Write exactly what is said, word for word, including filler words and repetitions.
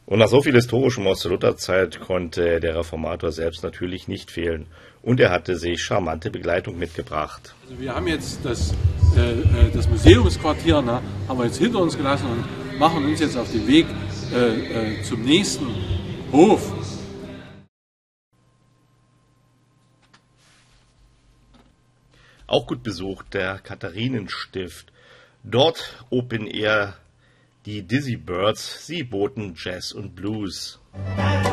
Und nach so viel Historischem aus der Lutherzeit konnte der Reformator selbst natürlich nicht fehlen. Und er hatte sich charmante Begleitung mitgebracht. Also wir haben jetzt das, äh, das Museumsquartier, ne, haben wir jetzt hinter uns gelassen und machen uns jetzt auf den Weg äh, äh, zum nächsten Hof. Auch gut besucht der Katharinenstift. Dort Open Air die Dizzy Birds, sie boten Jazz und Blues.